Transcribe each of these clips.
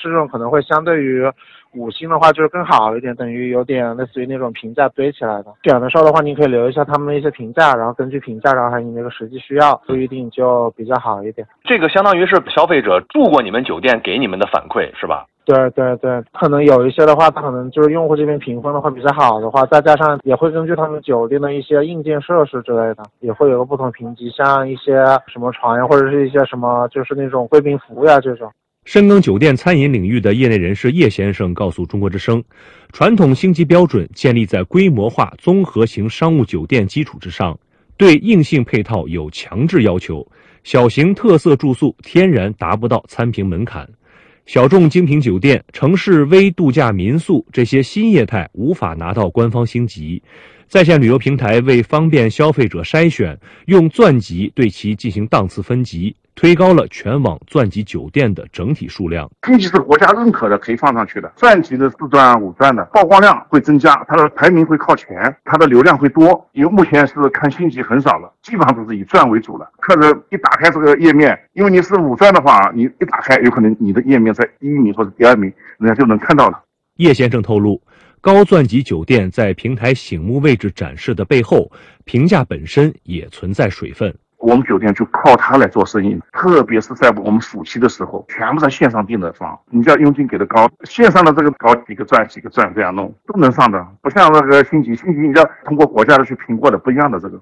这种可能会相对于5星的话就是更好一点，等于有点类似于那种评价堆起来的。选的时候的话，你可以留一下他们的一些评价，然后根据评价，然后还有你那个实际需要不一定就比较好一点。 这个相当于是消费者住过你们酒店给你们的反馈是吧？ 对对对，可能有一些的话，他可能就是用户这边评分的话比较好的话，再加上也会根据他们酒店的一些硬件设施之类的，也会有个不同评级，像一些什么床呀，或者是一些什么就是那种贵宾服呀这种。 深耕酒店餐饮领域的业内人士叶先生告诉中国之声，传统星级标准建立在规模化综合型商务酒店基础之上，对硬性配套有强制要求，小型特色住宿天然达不到参评门槛。小众精品酒店、城市微度假民宿这些新业态无法拿到官方星级。在线旅游平台为方便消费者筛选，用钻级对其进行档次分级，推高了全网钻级酒店的整体数量。 星级是国家认可的，可以放上去的。钻级的4钻、5钻的曝光量会增加，它的排名会靠前，它的流量会多。因为目前是看星级很少了，基本上都是以钻为主了。客人一打开这个页面，因为你是5钻的话，你一打开，有可能你的页面在第1名或者第2名，人家就能看到了。 叶先生透露，高钻级酒店在平台醒目位置展示的背后，评价本身也存在水分。 我们酒店就靠它来做生意，特别是在我们暑期的时候，全部在线上订的房，你只要佣金给的高，线上的这个高几个钻这样弄都能上的，不像那个星级你要通过国家的去评过的，不一样的这个。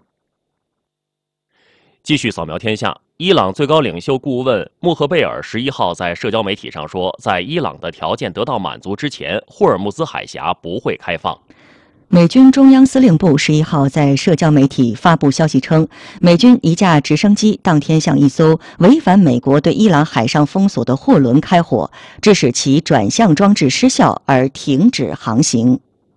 继续扫描天下，伊朗最高领袖顾问穆赫贝尔11号在社交媒体上说，在伊朗的条件得到满足之前，霍尔木兹海峡不会开放。 美军中央司令部11号在社交媒体发布消息称，美军一架直升机当天向一艘违反美国对伊朗海上封锁的货轮开火，致使其转向装置失效而停止航行。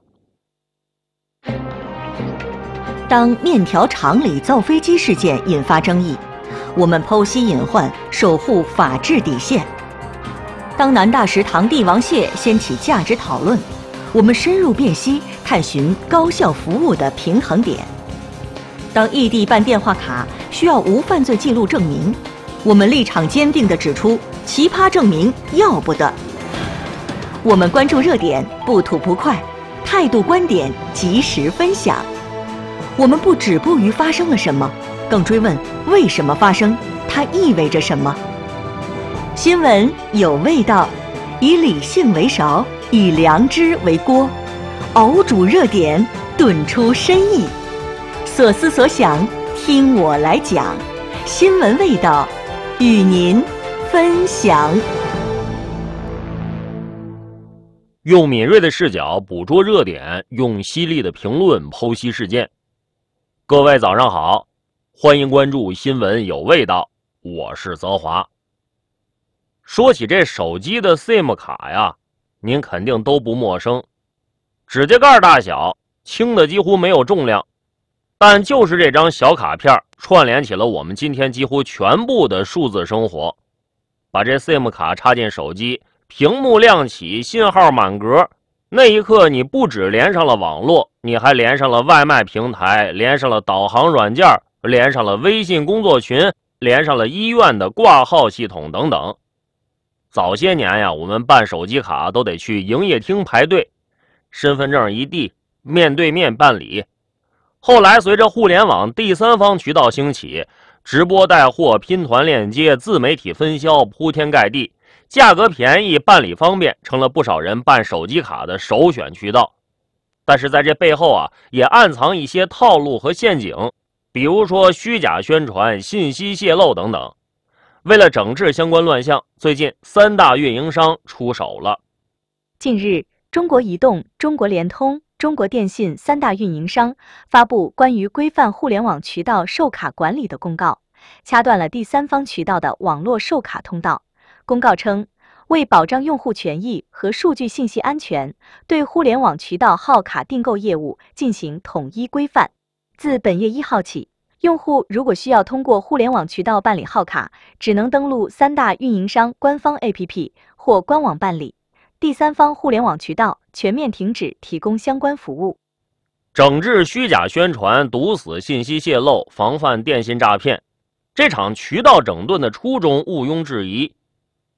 当面条厂里造飞机事件引发争议，我们剖析隐患，守护法治底线；当南大食堂帝王蟹掀起价值讨论，我们深入辨析，探寻高效服务的平衡点；当异地办电话卡需要无犯罪记录证明，我们立场坚定地指出奇葩证明要不得。我们关注热点，不吐不快，态度观点及时分享。我们不止步于发生了什么，更追问为什么发生，它意味着什么。新闻有味道，以理性为勺，以良知为锅，熬煮热点，炖出深意。所思所想，听我来讲。新闻味道，与您分享。 用敏锐的视角捕捉热点，用犀利的评论剖析事件。各位早上好，欢迎关注新闻有味道，我是泽华。说起这手机的 SIM 卡呀，您肯定都不陌生，指甲盖大小，轻的几乎没有重量，但就是这张小卡片串联起了我们今天几乎全部的数字生活。把这 SIM 卡插进手机，屏幕亮起，信号满格，那一刻你不只连上了网络，你还连上了外卖平台，连上了导航软件，连上了微信工作群，连上了医院的挂号系统等等。早些年呀，我们办手机卡都得去营业厅排队，身份证一递，面对面办理。后来随着互联网第三方渠道兴起，直播带货、拼团链接、自媒体分销铺天盖地，价格便宜，办理方便，成了不少人办手机卡的首选渠道。但是在这背后啊，也暗藏一些套路和陷阱，比如说虚假宣传、信息泄露等等。为了整治相关乱象，最近3大运营商出手了。 近日，中国移动、中国联通、中国电信3大运营商发布关于规范互联网渠道授卡管理的公告，掐断了第三方渠道的网络授卡通道。公告称，为保障用户权益和数据信息安全，对互联网渠道号卡订购业务进行统一规范。自本月1号起，用户如果需要通过互联网渠道办理号卡，只能登录3大运营商官方 APP 或官网办理，第三方互联网渠道全面停止提供相关服务。 整治虚假宣传，堵死信息泄露，防范电信诈骗，这场渠道整顿的初衷毋庸置疑。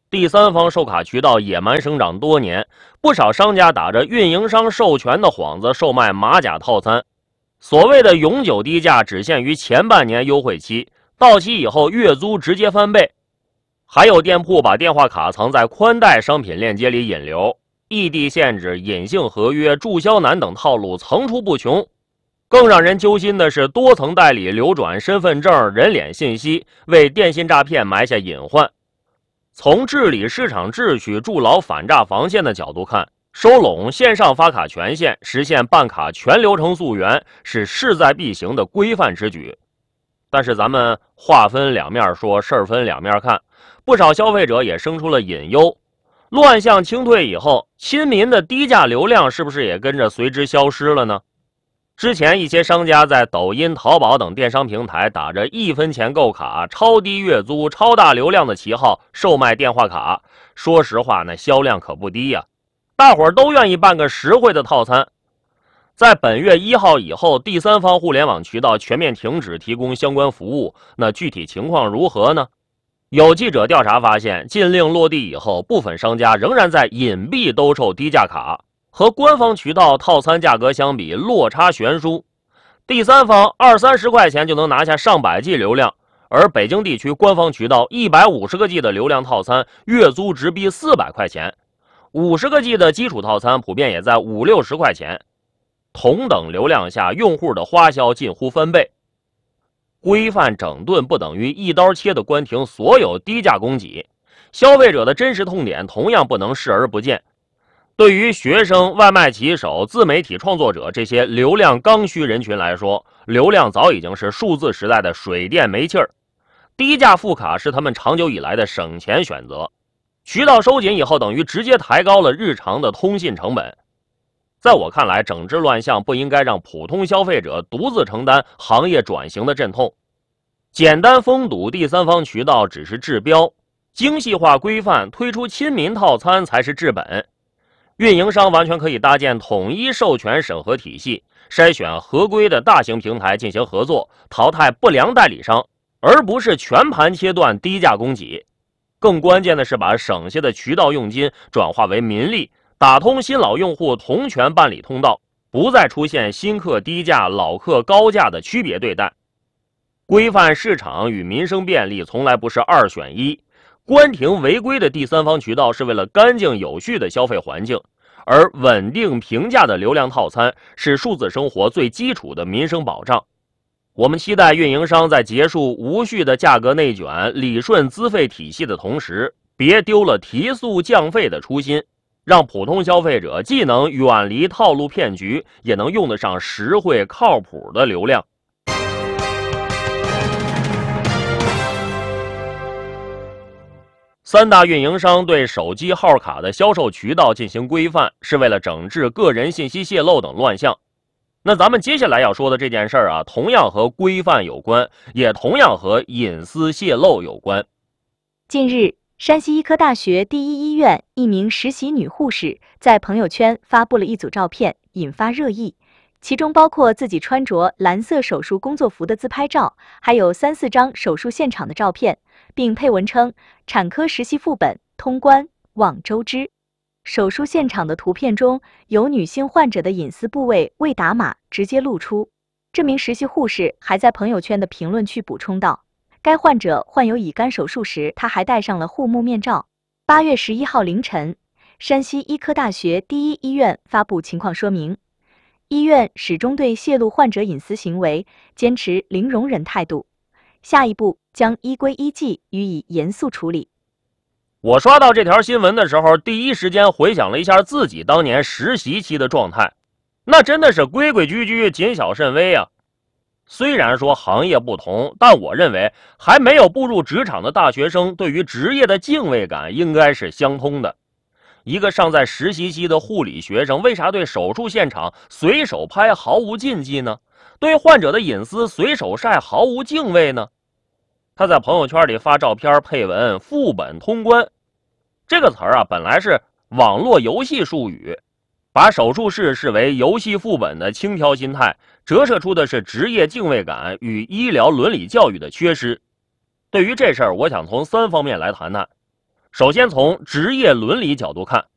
第三方售卡渠道野蛮生长多年，不少商家打着运营商授权的幌子售卖马甲套餐。所谓的永久低价只限于前半年优惠期，到期以后月租直接翻倍。还有店铺把电话卡藏在宽带商品链接里引流，异地限制、隐性合约、注销难等套路层出不穷。更让人揪心的是，多层代理流转身份证、人脸信息，为电信诈骗埋下隐患。从治理市场秩序、筑牢反诈防线的角度看，收拢线上发卡权限，实现办卡全流程溯源，是势在必行的规范之举。但是咱们话分两面说，事儿分两面看，不少消费者也生出了隐忧。乱象清退以后，亲民的低价流量是不是也跟着随之消失了呢？之前一些商家在抖音、淘宝等电商平台打着1分钱购卡、超低月租、超大流量的旗号售卖电话卡，说实话那销量可不低呀，大伙儿都愿意办个实惠的套餐。在本月1号以后，第三方互联网渠道全面停止提供相关服务，那具体情况如何呢？有记者调查发现，禁令落地以后，部分商家仍然在隐蔽兜售低价卡，和官方渠道套餐价格相比落差悬殊。第三方20-30块钱就能拿下上百 G 流量，而北京地区官方渠道150个 G 的流量套餐月租直逼400块钱，50个 G 的基础套餐普遍也在50-60块钱。同等流量下，用户的花销近乎翻倍。规范整顿不等于一刀切的关停所有低价供给，消费者的真实痛点同样不能视而不见。对于学生、外卖骑手、自媒体创作者这些流量刚需人群来说，流量早已经是数字时代的水电煤气儿，低价副卡是他们长久以来的省钱选择。渠道收紧以后，等于直接抬高了日常的通信成本。在我看来，整治乱象不应该让普通消费者独自承担行业转型的阵痛，简单封堵第三方渠道只是治标，精细化规范推出亲民套餐才是治本。运营商完全可以搭建统一授权审核体系，筛选合规的大型平台进行合作，淘汰不良代理商，而不是全盘切断低价供给。更关键的是把省下的渠道用金转化为民利，打通新老用户同权办理通道，不再出现新客低价、老客高价的区别对待。规范市场与民生便利从来不是二选一，关停违规的第三方渠道是为了干净有序的消费环境，而稳定平价的流量套餐是数字生活最基础的民生保障。我们期待运营商在结束无序的价格内卷、理顺资费体系的同时，别丢了提速降费的初心，让普通消费者既能远离套路骗局，也能用得上实惠靠谱的流量。三大运营商对手机号卡的销售渠道进行规范，是为了整治个人信息泄露等乱象。那咱们接下来要说的这件事儿啊，同样和规范有关，也同样和隐私泄露有关。 近日，山西医科大学第一医院一名实习女护士在朋友圈发布了一组照片，引发热议。其中包括自己穿着蓝色手术工作服的自拍照，还有3-4张手术现场的照片，并配文称产科实习副本通关望周知。手术现场的图片中有女性患者的隐私部位未打码直接露出。这名实习护士还在朋友圈的评论区补充道，该患者患有乙肝手术时，她还戴上了护目面罩。8月11号凌晨，山西医科大学第一医院发布情况说明，医院始终对泄露患者隐私行为坚持零容忍态度，下一步将依规依纪予以严肃处理。 我刷到这条新闻的时候，第一时间回想了一下自己当年实习期的状态，那真的是规规矩矩、谨小慎微啊。虽然说行业不同，但我认为还没有步入职场的大学生对于职业的敬畏感应该是相通的。一个尚在实习期的护理学生，为啥对手术现场随手拍毫无禁忌呢？对患者的隐私随手晒毫无敬畏呢？他在朋友圈里发照片配文副本通关，这个词儿啊本来是网络游戏术语，把手术室视为游戏副本的轻佻心态，折射出的是职业敬畏感与医疗伦理教育的缺失。对于这事儿，我想从3方面来谈谈。 首先从职业伦理角度看，